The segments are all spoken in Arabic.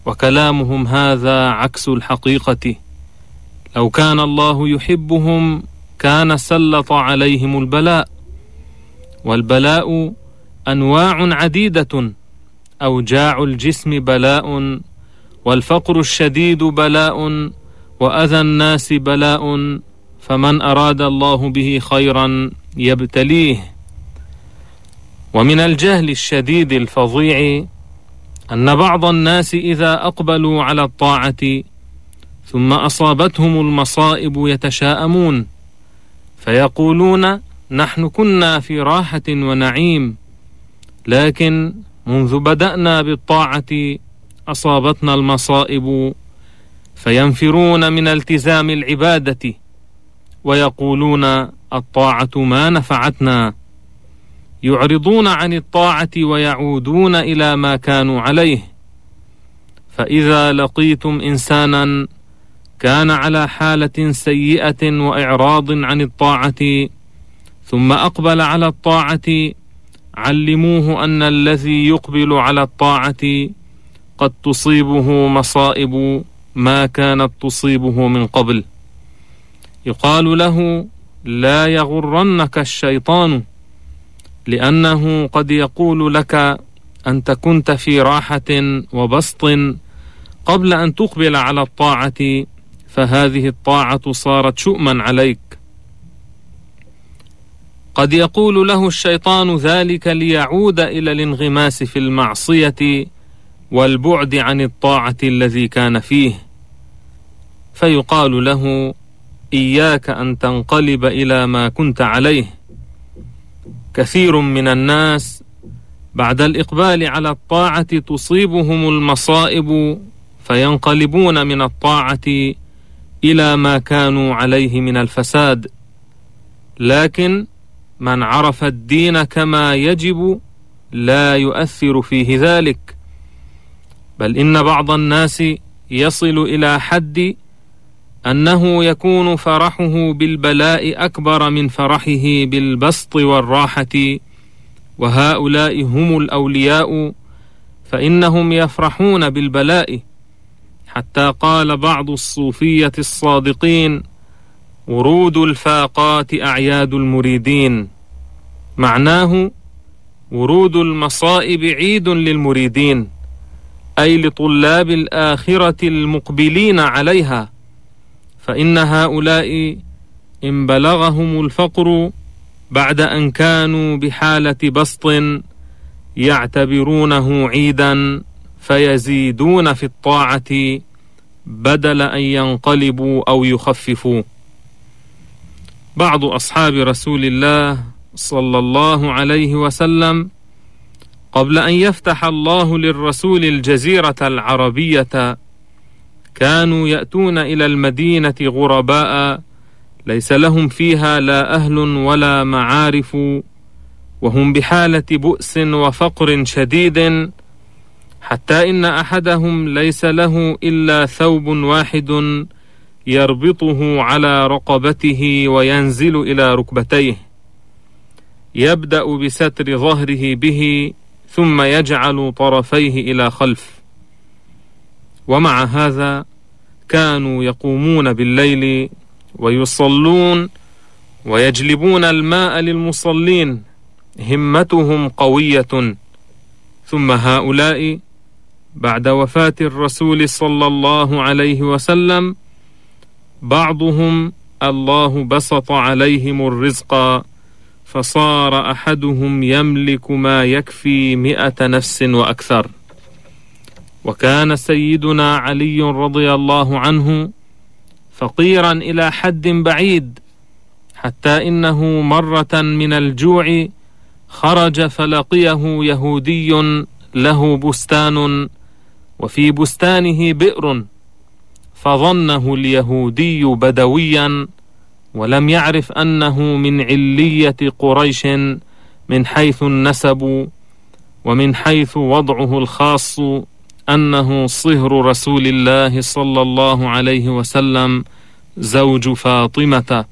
وكلامهم هذا عكس الحقيقة. لو كان الله يحبهم كان سلط عليهم البلاء، والبلاء أنواع عديدة. أوجاع الجسم بلاء، والفقر الشديد بلاء، وأذى الناس بلاء، فمن أراد الله به خيرا يبتليه. ومن الجهل الشديد الفظيع أن بعض الناس إذا أقبلوا على الطاعة ثم أصابتهم المصائب يتشاءمون، فيقولون: نحن كنا في راحة ونعيم، لكن منذ بدأنا بالطاعة أصابتنا المصائب، فينفرون من التزام العبادة ويقولون: الطاعة ما نفعتنا. يعرضون عن الطاعة ويعودون إلى ما كانوا عليه. فإذا لقيتم إنسانا كان على حالة سيئة وإعراض عن الطاعة ثم أقبل على الطاعة، علموه أن الذي يقبل على الطاعة قد تصيبه مصائب ما كانت تصيبه من قبل. يقال له: لا يغرنك الشيطان، لأنه قد يقول لك أنت كنت في راحة وبسط قبل أن تقبل على الطاعة، فهذه الطاعة صارت شؤما عليك. قد يقول له الشيطان ذلك ليعود إلى الانغماس في المعصية والبعد عن الطاعة الذي كان فيه، فيقال له: إياك أن تنقلب إلى ما كنت عليه. كثير من الناس بعد الإقبال على الطاعة تصيبهم المصائب فينقلبون من الطاعة إلى ما كانوا عليه من الفساد. لكن من عرف الدين كما يجب لا يؤثر فيه ذلك، بل إن بعض الناس يصل إلى حد أنه يكون فرحه بالبلاء أكبر من فرحه بالبسط والراحة، وهؤلاء هم الأولياء، فإنهم يفرحون بالبلاء. حتى قال بعض الصوفية الصادقين: ورود الفاقات أعياد المريدين. معناه ورود المصائب عيد للمريدين، أي لطلاب الآخرة المقبلين عليها، فإن هؤلاء إن بلغهم الفقر بعد أن كانوا بحالة بسط يعتبرونه عيدا، فيزيدون في الطاعة بدل أن ينقلبوا أو يخففوا. بعض أصحاب رسول الله صلى الله عليه وسلم قبل أن يفتح الله للرسول الجزيرة العربية كانوا يأتون إلى المدينة غرباء ليس لهم فيها لا أهل ولا معارف، وهم بحالة بؤس وفقر شديد، حتى إن أحدهم ليس له إلا ثوب واحد يربطه على رقبته وينزل إلى ركبتيه، يبدأ بستر ظهره به ثم يجعل طرفيه إلى خلف. ومع هذا كانوا يقومون بالليل ويصلون ويجلبون الماء للمصلين، همتهم قوية. ثم هؤلاء بعد وفاة الرسول صلى الله عليه وسلم بعضهم الله بسط عليهم الرزق، فصار أحدهم يملك ما يكفي 100 نفس وأكثر. وكان سيدنا علي رضي الله عنه فقيرا إلى حد بعيد، حتى إنه مرة من الجوع خرج فلقيه يهودي له بستان، وفي بستانه بئر، فظنه اليهودي بدويا ولم يعرف أنه من علية قريش من حيث النسب ومن حيث وضعه الخاص أنه صهر رسول الله صلى الله عليه وسلم زوج فاطمة.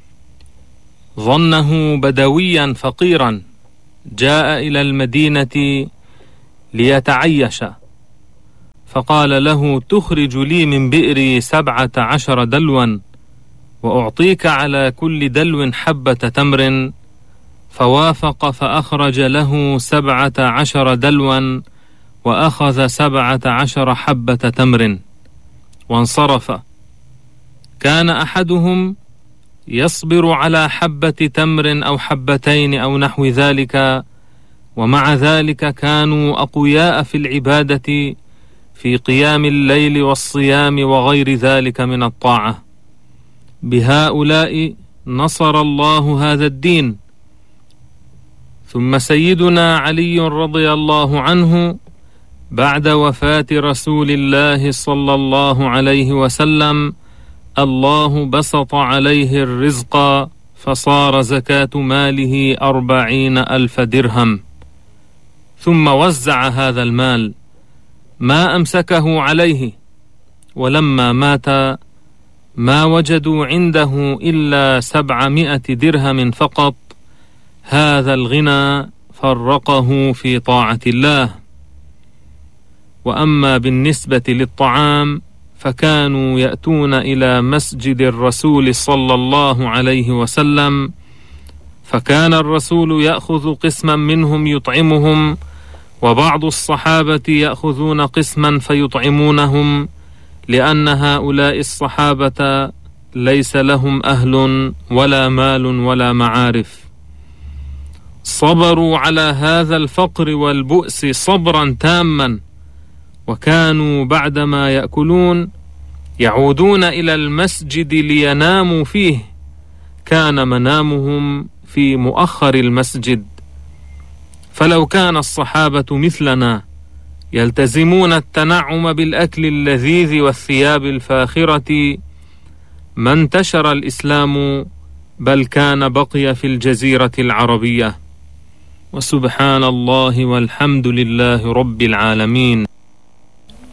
ظنه بدويا فقيرا جاء إلى المدينة ليتعيش، فقال له: تخرج لي من بئري 17 دلوا، وأعطيك على كل دلو حبة تمر. فوافق فأخرج له 17 دلوا، وأخذ 17 حبة تمر وانصرف. كان أحدهم يصبر على حبة تمر أو حبتين أو نحو ذلك، ومع ذلك كانوا أقوياء في العبادة، في قيام الليل والصيام وغير ذلك من الطاعة. بهؤلاء نصر الله هذا الدين. ثم سيدنا علي رضي الله عنه بعد وفاة رسول الله صلى الله عليه وسلم الله بسط عليه الرزق، فصار زكاة ماله 40,000 درهم، ثم وزع هذا المال، ما أمسكه عليه. ولما مات ما وجدوا عنده إلا 700 درهم فقط. هذا الغنى فرقه في طاعة الله. وأما بالنسبة للطعام فكانوا يأتون إلى مسجد الرسول صلى الله عليه وسلم، فكان الرسول يأخذ قسما منهم يطعمهم، وبعض الصحابة يأخذون قسما فيطعمونهم، لأن هؤلاء الصحابة ليس لهم أهل ولا مال ولا معارف. صبروا على هذا الفقر والبؤس صبرا تاما، وكانوا بعدما يأكلون يعودون إلى المسجد ليناموا فيه. كان منامهم في مؤخر المسجد. فلو كان الصحابة مثلنا يلتزمون التنعم بالأكل اللذيذ والثياب الفاخرة ما انتشر الإسلام، بل كان بقي في الجزيرة العربية. وسبحان الله والحمد لله رب العالمين.